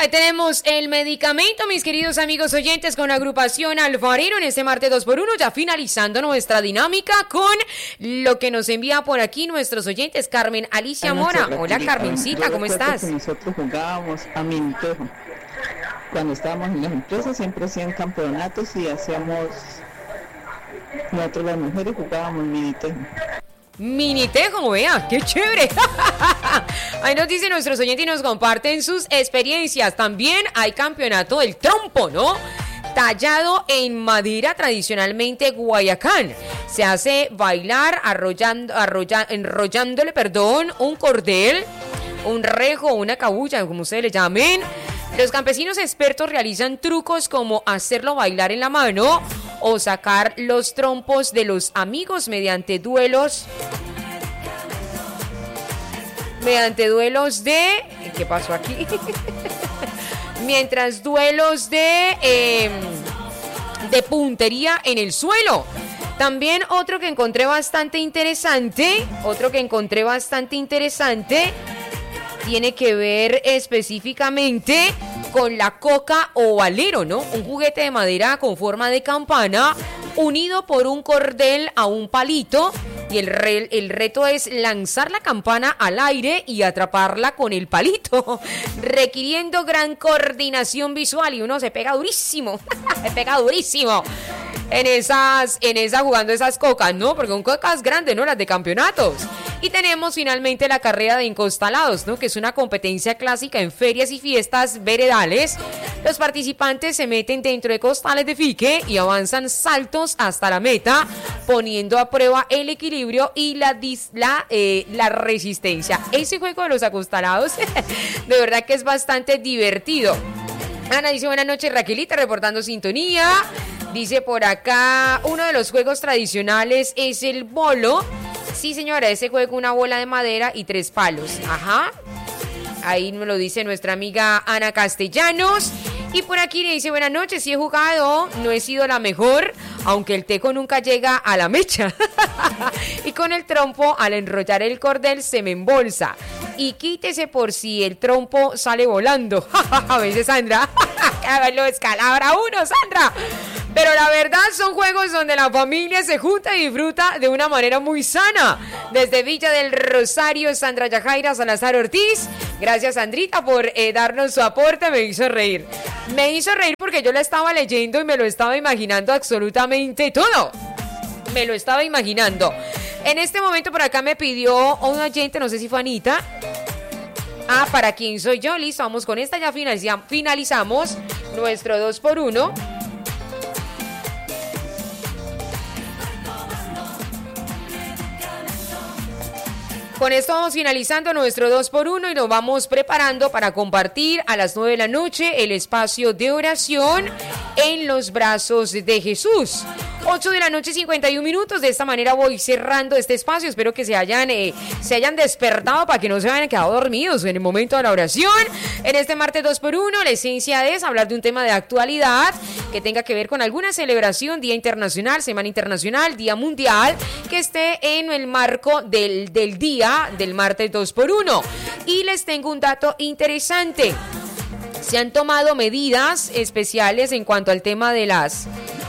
Ahí tenemos el medicamento, mis queridos amigos oyentes, con la agrupación Alfarero en este martes 2x1, ya finalizando nuestra dinámica con lo que nos envía por aquí nuestros oyentes. Carmen Alicia Mora. Hola, Carmencita, ¿cómo estás? Que nosotros jugábamos a minitejo. Cuando estábamos en las empresas siempre hacían campeonatos y hacíamos, nosotros las mujeres jugábamos minitejo. Minitejo, vea, qué chévere. Ahí nos dicen nuestros oyentes y nos comparten sus experiencias. También hay campeonato del trompo, ¿no? Tallado en madera tradicionalmente Guayacán. Se hace bailar enrollándole, un cordel, un rejo, una cabulla, como ustedes le llamen. Los campesinos expertos realizan trucos como hacerlo bailar en la mano o sacar los trompos de los amigos mediante duelos de... ¿Qué pasó aquí? Mientras duelos de puntería en el suelo. También otro que encontré bastante interesante, tiene que ver específicamente con la coca o valero, ¿no? Un juguete de madera con forma de campana unido por un cordel a un palito, y el reto es lanzar la campana al aire y atraparla con el palito, requiriendo gran coordinación visual, y uno se pega durísimo, jugando esas cocas, ¿no? Porque son cocas grandes, ¿no? Las de campeonatos. Y tenemos finalmente la carrera de encostalados, ¿no? Que es una competencia clásica en ferias y fiestas veredales. Los participantes se meten dentro de costales de fique y avanzan saltos hasta la meta, poniendo a prueba el equilibrio y la resistencia. Ese juego de los acostalados, de verdad que es bastante divertido. Ana dice: buenas noches, Raquelita, reportando sintonía. Dice por acá, uno de los juegos tradicionales es el bolo. Sí, señora, ese juego, una bola de madera y 3 palos. Ajá. Ahí me lo dice nuestra amiga Ana Castellanos. Y por aquí le dice: buenas noches, sí he jugado, no he sido la mejor, aunque el teco nunca llega a la mecha. Y con el trompo, al enrollar el cordel, se me embolsa. Y quítese por si el trompo sale volando. A veces, Sandra, lo descalabra uno, Sandra. Pero la verdad son juegos donde la familia se junta y disfruta de una manera muy sana. Desde Villa del Rosario, Sandra Yajaira Salazar Ortiz. Gracias, Sandrita, por darnos su aporte. Me hizo reír porque yo la estaba leyendo y me lo estaba imaginando absolutamente todo. Me lo estaba imaginando. En este momento por acá me pidió un oyente, no sé si fue Anita. ¿Para quién soy yo? Listo, vamos con esta, ya finalizamos nuestro 2x1. Con esto vamos finalizando nuestro 2x1 y nos vamos preparando para compartir a las 9 de la noche el espacio de oración en los brazos de Jesús. 8 de la noche, 51 minutos. De esta manera voy cerrando este espacio. Espero que se hayan despertado para que no se hayan quedado dormidos en el momento de la oración. En este martes 2x1, la esencia es hablar de un tema de actualidad que tenga que ver con alguna celebración, Día Internacional, Semana Internacional, Día Mundial, que esté en el marco del día del martes 2x1. Y les tengo un dato interesante. Se han tomado medidas especiales en cuanto al tema de las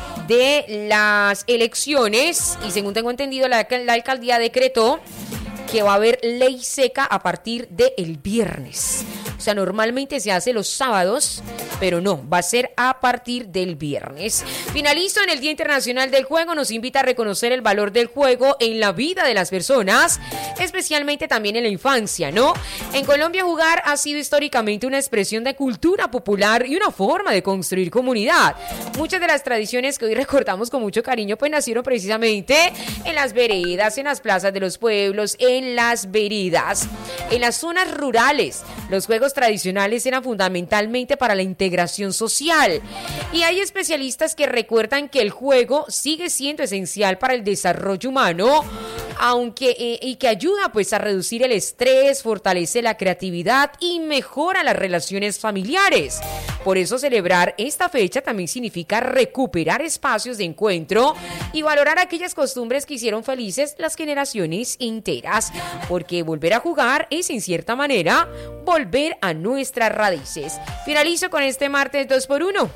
elecciones, y según tengo entendido, la alcaldía decretó que va a haber ley seca a partir del viernes. O sea, normalmente se hace los sábados, pero no, va a ser a partir del viernes. Finalizo en el Día Internacional del Juego. Nos invita a reconocer el valor del juego en la vida de las personas, especialmente también en la infancia, ¿no? En Colombia, jugar ha sido históricamente una expresión de cultura popular y una forma de construir comunidad. Muchas de las tradiciones que hoy recordamos con mucho cariño, pues nacieron precisamente en las veredas, en las plazas de los pueblos, en las veredas. En las zonas rurales, los juegos tradicionales eran fundamentalmente para la integración social. Y hay especialistas que recuerdan que el juego sigue siendo esencial para el desarrollo humano, y que ayuda pues a reducir el estrés, fortalece la creatividad y mejora las relaciones familiares. Por eso celebrar esta fecha también significa recuperar espacios de encuentro y valorar aquellas costumbres que hicieron felices las generaciones enteras, porque volver a jugar es en cierta manera volver a nuestras raíces. Finalizo con este martes 2x1.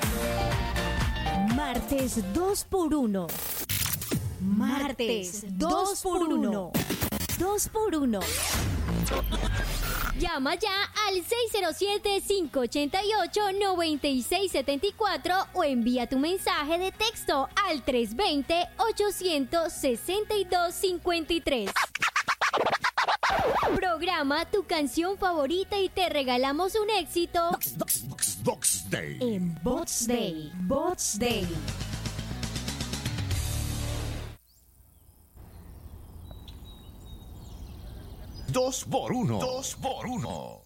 Martes 2x1. Martes 2x1. 2x1. Llama ya al 607-588-9674 o envía tu mensaje de texto al 320-862-53. Programa tu canción favorita y te regalamos un éxito Box Day. en Box Day. Box Day. Dos por uno.